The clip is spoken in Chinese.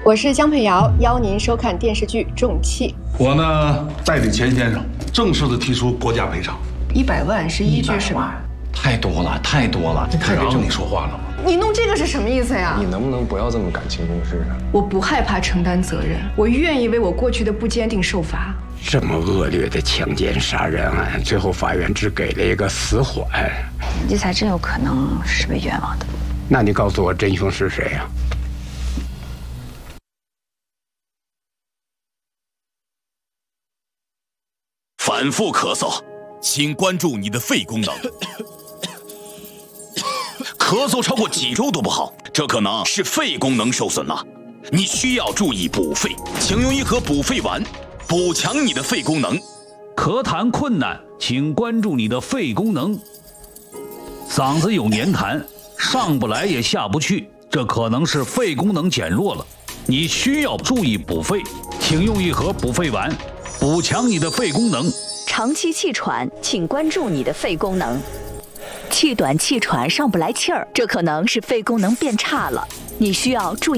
我是江佩瑶，邀您收看电视剧《重器》。 我呢，代理钱先生正式的提出国家赔偿 100万是依据是吗？ 太多了，太多了，这太让你说话了吗？ 你弄这个是什么意思呀？ 你能不能不要这么感情攻势啊？ 我不害怕承担责任，我愿意为我过去的不坚定受罚。 这么恶劣的强奸杀人案，最后法院只给了一个死缓， 这才真有可能是被冤枉的。 那你告诉我真凶是谁呀？ 反复咳嗽，请关注你的肺功能。咳嗽超过几周都不好，这可能是肺功能受损了。你需要注意补肺，请用一盒补肺丸，补强你的肺功能。 咳痰困难，请关注你的肺功能。嗓子有黏痰，上不来也下不去，这可能是肺功能减弱了。你需要注意补肺，请用一盒补肺丸，补强你的肺功能。 长期气喘，请关注你的肺功能。气短气喘上不来气儿，这可能是肺功能变差了，你需要注意。